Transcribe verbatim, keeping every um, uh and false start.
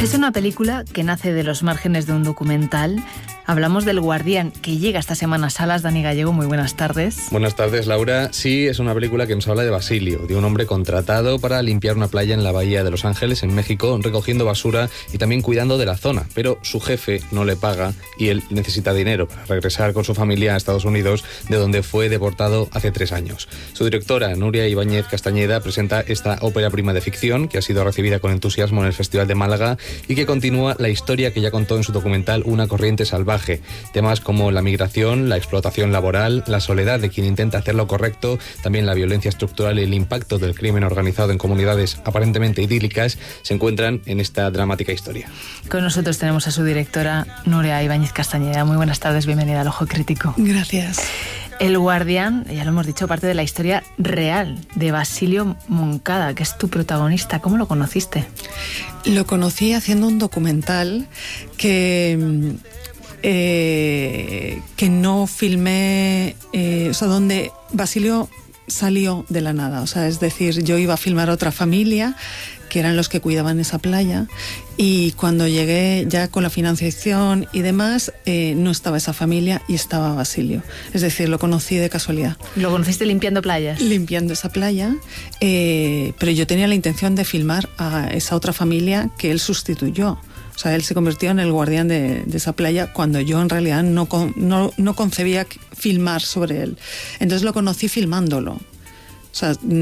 Es una película que nace de los márgenes de un documental. Hablamos del Guardián, que llega esta semana a salas. Dani Gallego, muy buenas tardes. Buenas tardes, Laura. Sí, es una película que nos habla de Basilio, de un hombre contratado para limpiar una playa en la bahía de Los Ángeles, en México, recogiendo basura y también cuidando de la zona. Pero su jefe no le paga y él necesita dinero para regresar con su familia a Estados Unidos, de donde fue deportado hace tres años. Su directora, Nuria Ibáñez Castañeda, presenta esta ópera prima de ficción que ha sido recibida con entusiasmo en el Festival de Málaga y que continúa la historia que ya contó en su documental Una corriente salvaje. Temas como la migración, la explotación laboral, la soledad de quien intenta hacer lo correcto, también la violencia estructural y el impacto del crimen organizado en comunidades aparentemente idílicas se encuentran en esta dramática historia. Con nosotros tenemos a su directora, Nuria Ibáñez Castañeda. Muy buenas tardes, bienvenida al Ojo Crítico. Gracias. El Guardián, ya lo hemos dicho, parte de la historia real de Basilio Moncada, que es tu protagonista. ¿Cómo lo conociste? Lo conocí haciendo un documental que... Eh, que no filmé, eh, o sea, donde Basilio salió de la nada, o sea, es decir, yo iba a filmar a otra familia, que eran los que cuidaban esa playa, y cuando llegué ya con la financiación y demás, eh, no estaba esa familia y estaba Basilio, es decir, lo conocí de casualidad. ¿Lo conociste limpiando playas? Limpiando esa playa, eh, pero yo tenía la intención de filmar a esa otra familia que él sustituyó. O sea, él se convirtió en el guardián de, de esa playa cuando yo en realidad no, no, no concebía filmar sobre él. Entonces lo conocí filmándolo. O sea,